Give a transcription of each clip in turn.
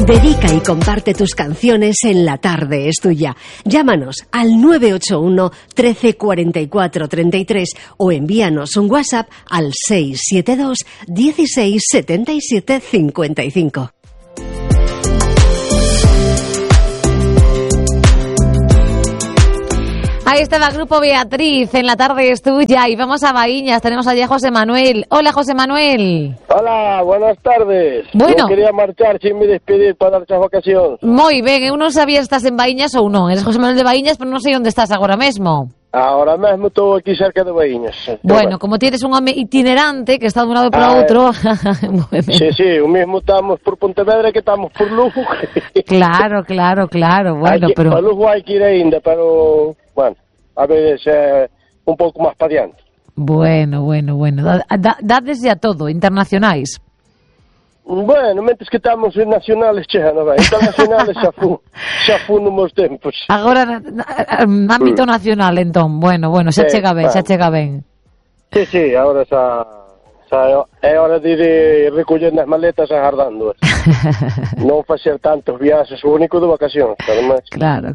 Dedica y comparte tus canciones en La Tarde es Tuya. Llámanos al 981 13 44 33 o envíanos un WhatsApp al 672 16 77 55. Ahí estaba el grupo Beatriz, en La Tarde es Tuya, y vamos a Baíñas, tenemos allí a José Manuel. Hola, José Manuel. Hola, buenas tardes. Bueno. Yo quería marchar sin me despedir para dar vacaciones. Moi ben, eu non sabía se estás en Baíñas ou non. Eres José Manuel de Baíñas, pero non sei onde estás agora mesmo. Ahora mesmo estou aquí cerca de Baíñas. Bueno, como tienes un home itinerante que está de un lado para outro. Sí, o mesmo estamos por Pontevedra que estamos por Lugo. Claro. Bueno, aquí, pero... Para Lugo hai que ir ainda, pero... Bueno, a veces un pouco máis para diante. Bueno. Dádeslle a todo, internacionais. Bueno, mentes que estamos en nacionales, non vai? Internacionales xa fu nos meus tempos. Agora, ámbito nacional, entón. Bueno, xa chega ben. Sí, agora xa é hora de ir recollendo as maletas e agardando. Non facer tantos viaxes, o único de vacacións, además. Claro.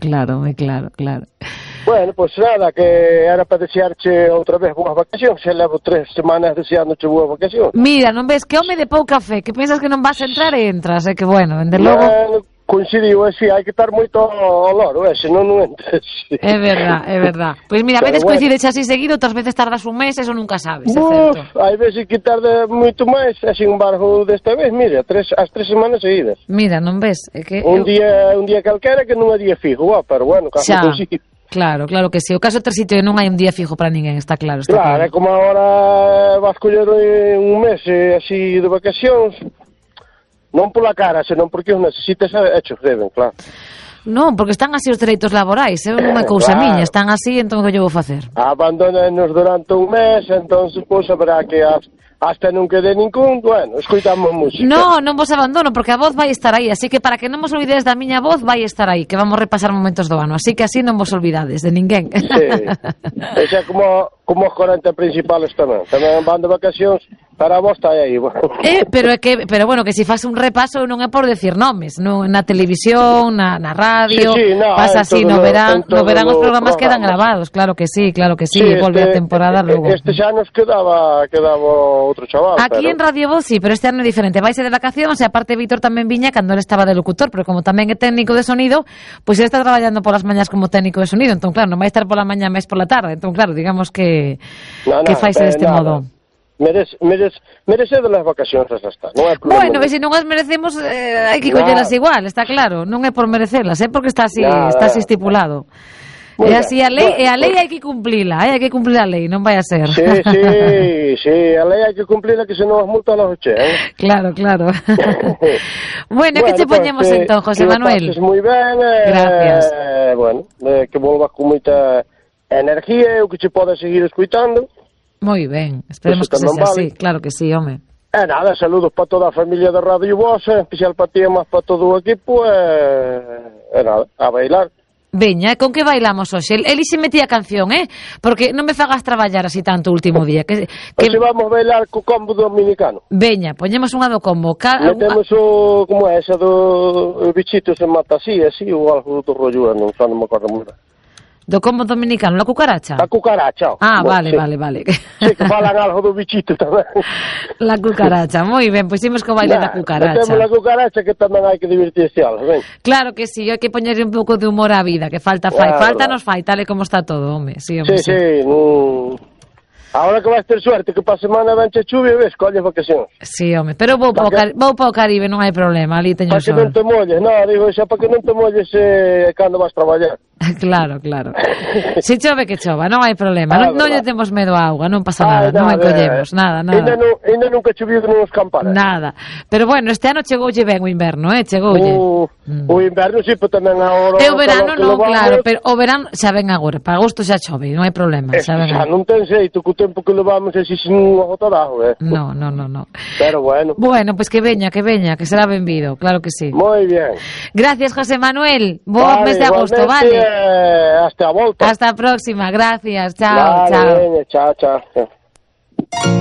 Bueno, pois nada, que era para desearche outra vez boas vacacións. Xa levo 3 semanas deseándoche boas vacacións. Mira, non ves que home de pouca fe, que pensas que non vas a entrar e entras, que bueno, dende logo... Coincidiu, así, hai que estar moito ao loro, senón non entras. É verdad. Pois mira, a veces coincides así seguido, outras veces tardas un mes, eso nunca sabes, é certo. Hai veces que tarda moito máis, sin embargo, desta vez, mira, as 3 semanas seguidas. Mira, non ves? É que un día calquera que non é día fijo, pero bueno, casi consigo. Claro que sí. O caso é ter sitio non hai un día fijo para ninguén, está claro. Claro, é como agora vas coller un mes así de vacacións, non pola cara, senón porque os necesitas hechos, deben, claro. Non, porque están así os dereitos laborais, é unha cousa miña, están así, entón que eu vou facer? Abandónanos durante un mes, entón, pois, haberá que hasta non quede ningún, bueno, escoitamos música. Non vos abandono, porque a voz vai estar aí, así que para que non vos olvidedes da miña voz, vai estar aí, que vamos repasar momentos do ano, así que así non vos olvidades de ninguén. Sí, esa como os 40 principales tamén van de vacacións, para vos está aí. Pero bueno, que se faz un repaso non é por decir nomes, na televisión, na radio, pasa así, no verán os programas quedan grabados, claro que sí, volve a temporada logo. Este xa nos quedaba outro chaval. Aquí en Radio Voz sí, pero este ano é diferente, vaise de vacacións e aparte Víctor tamén viña cando ele estaba de locutor, pero como tamén é técnico de sonido, pois ele está traballando polas mañás como técnico de sonido, entón claro, non vai estar pola mañá máis pola tarde, entón claro, digamos que faise deste modo. Merecedes as vacacións, xa está. Non é problema. Bueno, se non as merecemos, hai que collelas igual, está claro. Non é por merecelas, é porque está así estipulado. E así a lei hai que cumplila, hai que cumplir a lei, non vai a ser. Sí, a lei hai que cumplila, que senón as multas las chegan. Claro. Bueno, que che poñemos entón, José Manuel? Que moi ben. Gracias. Bueno, que volvas con moita energía e o que che podes seguir escuitando. Moi ben, esperemos que sexa así, claro que sí, home. Nada, saludos para toda a familia de Radio Voz, especial para ti e máis para todo o equipo, nada, a bailar. Veña, con que bailamos hoxe? Eli se metía a canción, porque non me fagas traballar así tanto o último día. Que vamos a bailar co combo dominicano. Veña, poñemos unha do combo. Metemos como é, esa do bichito se mata así, ou algo do rollo, non me acordo moi ben. Do combo dominicano, la cucaracha? La cucaracha. Vale. Sí, que falan algo do bichito tamén. La cucaracha, moi ben, pois imos co baile da cucaracha. Temos la cucaracha que tamén hai que divertirse algo, ben. Claro que sí, hai que poñerle un pouco de humor á vida, que falta nos fai, tal e como está todo, home. Sí. Ahora que vais ter suerte, que pa semana venche chuvia, ves, colles vacacións. Sí, home, pero vou para o Caribe, non hai problema, ali teño sol. Para que non te molles, digo, xa para que non te molles cando vas traballar. Claro. Si chove que chova, non hai problema. Non lle temos medo á auga, non pasa nada, non encollemos, nada. Ainda nunca chovido nos campanas. Nada. Pero bueno, este ano chegoulle ben o inverno, chegoulle. O inverno si, pero tamén agora... E o verano non, claro, pero o verano xa ven agora, para agosto xa chove, non hai problema. Xa non ten xeito, co tempo que levamos así sin unha gota de agua, No. Pero bueno. Bueno, pois que veña, que será benvido, claro que sí. Moi bien. Gracias, José Manuel. Bo mes de agosto, vale? Hasta a volta. Hasta a próxima, gracias. Chao. Chao.